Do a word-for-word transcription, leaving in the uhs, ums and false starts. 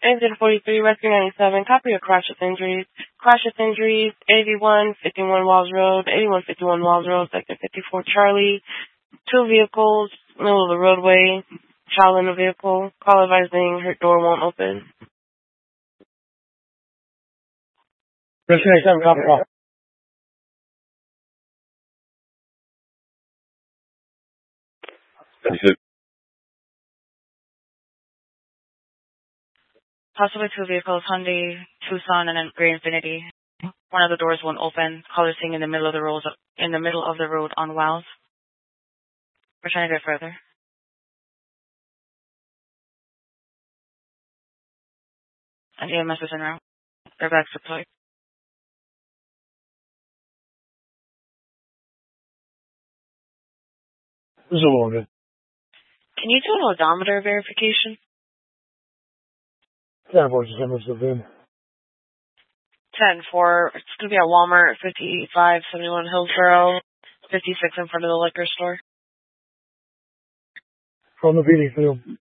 Exit forty-three, Rescue ninety-seven, copy of crash with injuries. Crash with injuries, eighty-one fifty-one Walls Road, eighty-one fifty-one Walls Road, Sector fifty-four Charlie. Two vehicles, middle of the roadway, child in the vehicle. Call advising her door won't open. Rescue ninety-seven, copy call. Possibly two vehicles, Hyundai, Tucson, and then Gray Infinity. One of the doors won't open. Caller sing in the middle of the road, in the middle of the road on Wells. We're trying to get further. An E M S is en route. Airbags deployed. This is a little bit. Can you do an odometer verification? ten four, just image the V I N. ten four. It's going to be at Walmart, fifty-five seventy-one Hillsborough, fifty-six in front of the liquor store. From the V D field.